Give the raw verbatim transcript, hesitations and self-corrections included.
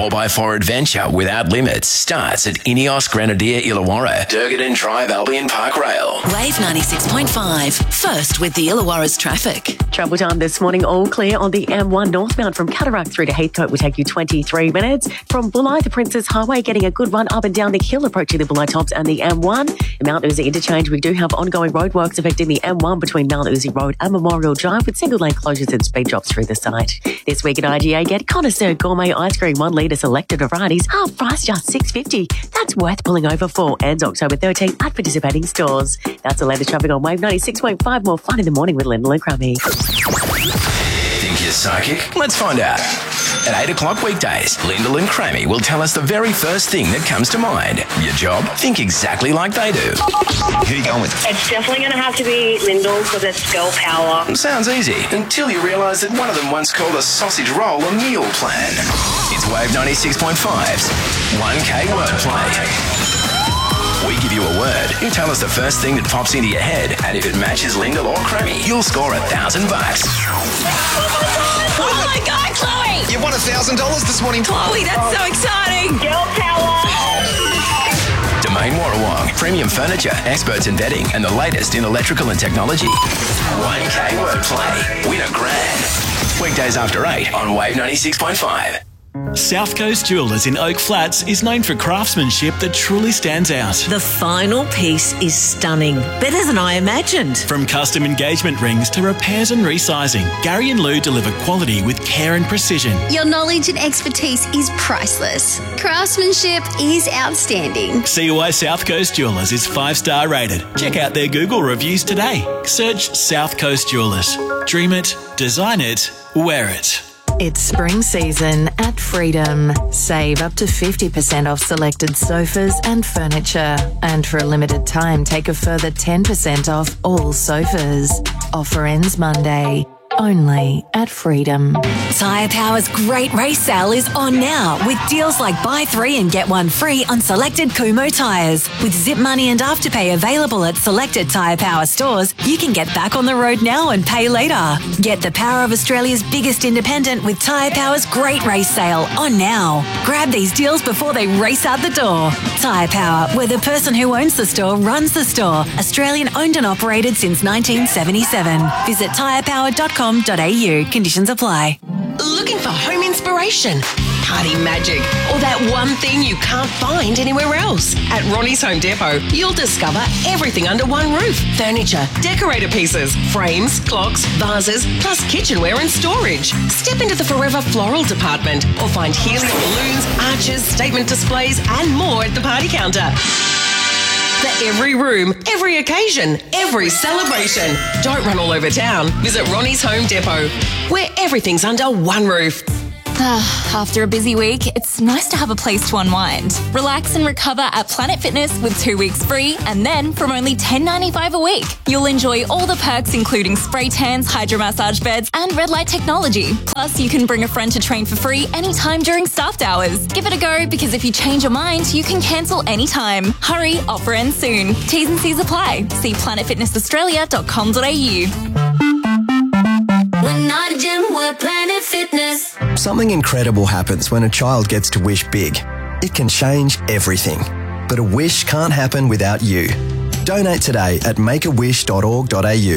four by four adventure without limits starts at Ineos Grenadier Illawarra, Durgadin Drive Albion Park Rail. Wave ninety-six point five. First with the Illawarra's traffic. Travel time this morning, all clear on the M one northbound from Cataract through to Heathcote will take you twenty-three minutes. From Bulli, the Princess Highway, getting a good run up and down the hill approaching the Bulli Tops and the M one. In Mount Uzi interchange, we do have ongoing roadworks affecting the M one between Mount Uzi Road and Memorial Drive with single lane closures and speed drops through the site. This week at I G A, get Connoisseur Gourmet Ice Cream, one litre selected varieties, half price just six dollars fifty. That's worth pulling over for. Ends October thirteenth at participating stores. That's the latest traffic on Wave ninety-six point five. More fun in the morning with Lyndall and Crummy. Think you're psychic? Let's find out. At eight o'clock weekdays, Lyndall and Crammy will tell us the very first thing that comes to mind. Your job? Think exactly like they do. Who are you going with? It's definitely going to have to be Lyndall because it's girl power. Sounds easy, until you realise that one of them once called a sausage roll a meal plan. It's Wave ninety-six point five's one K wordplay. We give you a word, you tell us the first thing that pops into your head, and if it matches Lyndall or Crammy, you'll score a thousand bucks. Oh my God, Chloe! You won a thousand dollars this morning. Chloe, that's so exciting! Girl power! Domain Warrawong, premium furniture, experts in bedding, and the latest in electrical and technology. one K wordplay. Win a grand. Weekdays after eight on Wave ninety-six point five. South Coast Jewellers in Oak Flats is known for craftsmanship that truly stands out. The final piece is stunning. Better than I imagined. From custom engagement rings to repairs and resizing, Gary and Lou deliver quality with care and precision. Your knowledge and expertise is priceless. Craftsmanship is outstanding. See why South Coast Jewellers is five-star rated. Check out their Google reviews today. Search South Coast Jewellers. Dream it, design it, wear it. It's spring season at Freedom. Save up to fifty percent off selected sofas and furniture. And for a limited time, take a further ten percent off all sofas. Offer ends Monday. Only at Freedom. Tyre Power's great race sale is on now with deals like buy three and get one free on selected Kumho tyres. With Zip Money and Afterpay available at selected Tyre Power stores, you can get back on the road now and pay later. Get the power of Australia's biggest independent with Tyre Power's great race sale on now. Grab these deals before they race out the door. Tyre Power, where the person who owns the store runs the store. Australian owned and operated since nineteen seventy-seven. Visit tyre power dot com dot a u. Conditions apply. Looking for home inspiration, party magic, or that one thing you can't find anywhere else? At Ronnie's Home Depot, you'll discover everything under one roof. Furniture, decorator pieces, frames, clocks, vases, plus kitchenware and storage. Step into the Forever Floral department or find helium balloons, arches, statement displays and more at the party counter. For every room, every occasion, every celebration. Don't run all over town. Visit Ronnie's Home Depot, where everything's under one roof. After a busy week, it's nice to have a place to unwind. Relax and recover at Planet Fitness with two weeks free, and then from only ten dollars ninety-five a week. You'll enjoy all the perks including spray tans, hydro massage beds, and red light technology. Plus, you can bring a friend to train for free anytime during staffed hours. Give it a go, because if you change your mind, you can cancel anytime. Hurry, offer ends soon. T's and C's apply. See planet fitness australia dot com dot a u. We're not a gym, we're Planet Fitness. Something incredible happens when a child gets to wish big. It can change everything. But a wish can't happen without you. Donate today at make a wish dot org dot a u.